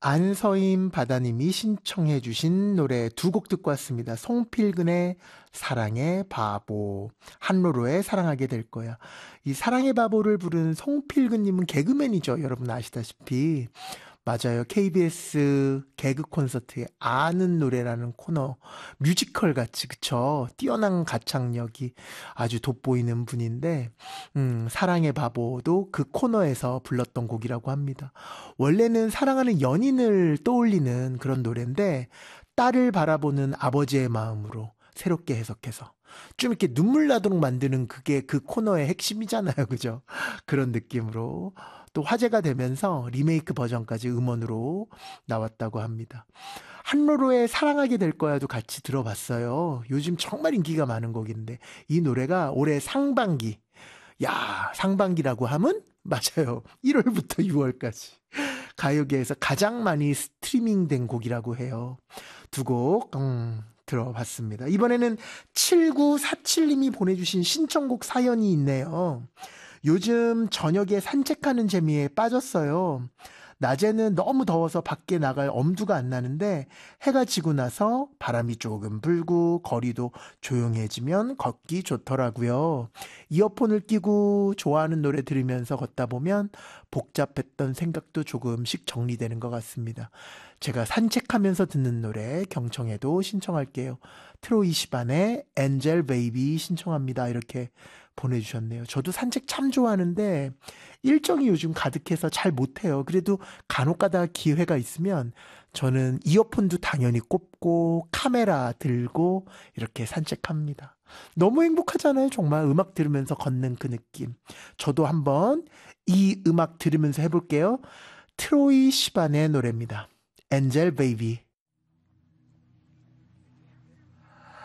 안서임 바다님이 신청해 주신 노래 두 곡 듣고 왔습니다. 송필근의 사랑의 바보, 한로로의 사랑하게 될 거야. 이 사랑의 바보를 부른 송필근님은 개그맨이죠. 여러분 아시다시피. 맞아요. KBS 개그 콘서트에 아는 노래라는 코너, 뮤지컬 같이, 그쵸? 뛰어난 가창력이 아주 돋보이는 분인데, 사랑의 바보도 그 코너에서 불렀던 곡이라고 합니다. 원래는 사랑하는 연인을 떠올리는 그런 노래인데, 딸을 바라보는 아버지의 마음으로 새롭게 해석해서 좀 이렇게 눈물 나도록 만드는 그게 그 코너의 핵심이잖아요. 그죠? 그런 느낌으로 또 화제가 되면서 리메이크 버전까지 음원으로 나왔다고 합니다. 한로로의 사랑하게 될 거야도 같이 들어봤어요. 요즘 정말 인기가 많은 곡인데 이 노래가 올해 상반기, 야, 상반기라고 하면 맞아요. 1월부터 6월까지 가요계에서 가장 많이 스트리밍된 곡이라고 해요. 두 곡 들어봤습니다. 이번에는 7947님이 보내주신 신청곡 사연이 있네요. 요즘 저녁에 산책하는 재미에 빠졌어요. 낮에는 너무 더워서 밖에 나갈 엄두가 안 나는데 해가 지고 나서 바람이 조금 불고 거리도 조용해지면 걷기 좋더라고요. 이어폰을 끼고 좋아하는 노래 들으면서 걷다 보면 복잡했던 생각도 조금씩 정리되는 것 같습니다. 제가 산책하면서 듣는 노래 경청에도 신청할게요. 트로이 시반의 엔젤 베이비 신청합니다. 이렇게 보내주셨네요. 저도 산책 참 좋아하는데 일정이 요즘 가득해서 잘 못해요. 그래도 간혹 가다가 기회가 있으면 저는 이어폰도 당연히 꼽고 카메라 들고 이렇게 산책합니다. 너무 행복하잖아요. 정말 음악 들으면서 걷는 그 느낌. 저도 한번 이 음악 들으면서 해볼게요. 트로이 시반의 노래입니다. 엔젤 베이비.